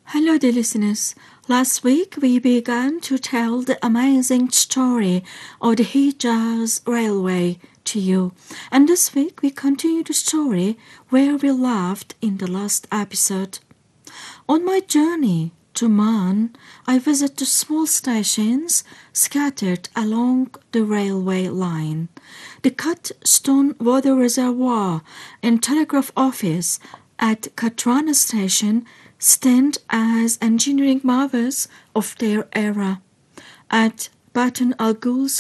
Hello, dear listeners. Last week we began to tell the amazing story of the Hijaz Railway to you. And this week we continue the story where we left in the last episode. On my journey to Man, I visit the small stations scattered along the railway line. The cut stone water reservoir and telegraph office at Katrana station stand as engineering marvels of their era. At Batan Al Ghul